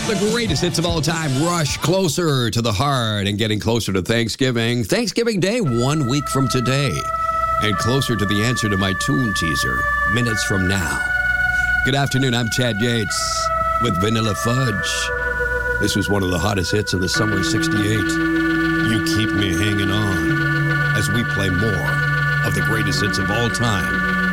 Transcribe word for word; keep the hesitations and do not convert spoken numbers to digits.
The greatest hits of all time rush closer to the heart and getting closer to Thanksgiving. Thanksgiving Day, one week from today. And closer to the answer to my tune teaser, minutes from now. Good afternoon, I'm Chad Yates with Vanilla Fudge. This was one of the hottest hits of the summer of sixty-eight. You keep me hanging on as we play more of the greatest hits of all time.